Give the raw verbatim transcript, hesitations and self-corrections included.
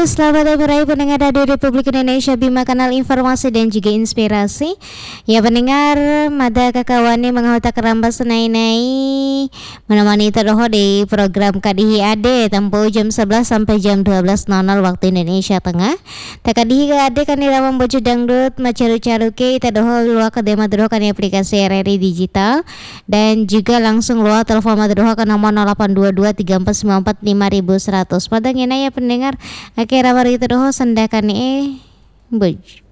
selamat meraih pendengar Radio Republik Indonesia Bima Kanal Informasi dan juga Inspirasi. Ya pendengar, mada kakawani menghauta kerambas nai-nai menemani terdoho di program Kadihi Ade tempo jam sebelas sampai jam dua belas waktu Indonesia Tengah. Takadihi Ade kan diramam bojo dangdut macaru-caruke terdoho luar kedema terdoho kan aplikasi R R I digital dan juga langsung luar telepon terdoho kan nomor nol delapan dua dua tiga empat sembilan empat lima seratus. Padang ya pendengar akhirnya mari terus sendakan eh buj